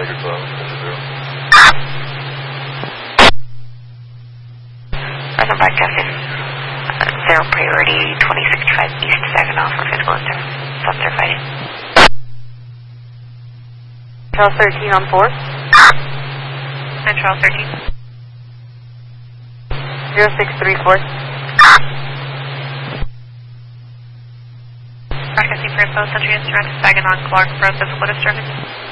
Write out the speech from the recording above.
Tiger 12, Central 0. Present broadcasting. 0 priority, 2065 East Saginaw for physical sensor fighting. Charles 13 on 4. And Charles 13. 0634. Broadcasting for info, Century Instrument, Saginaw, Clark, for physical disturbance.